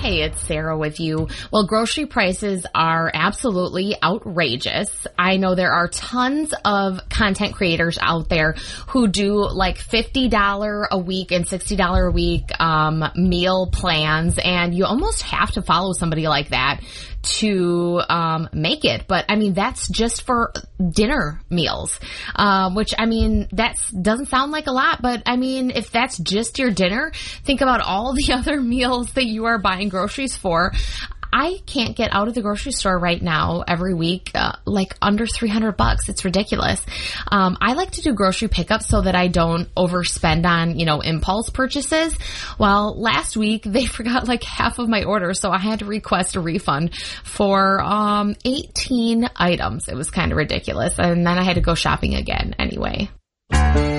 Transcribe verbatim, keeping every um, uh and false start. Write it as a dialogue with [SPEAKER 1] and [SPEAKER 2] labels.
[SPEAKER 1] it's Sarah with you. Well, grocery prices are absolutely outrageous. I know there are tons of content creators out there who do like fifty dollars a week and sixty dollars a week um, meal plans, and you almost have to follow somebody like that to um make it. But I mean, that's just for dinner meals, um, which I mean, that doesn't sound like a lot, but I mean, if that's just your dinner, think about all the other meals that you are buying groceries for. I can't get out of the grocery store right now every week, uh, like under three hundred bucks. It's ridiculous. Um, I like to do grocery pickups so that I don't overspend on, you know, impulse purchases. Well, last week they forgot like half of my order, so I had to request a refund for, um, eighteen items. It was kind of ridiculous. And then I had to go shopping again anyway.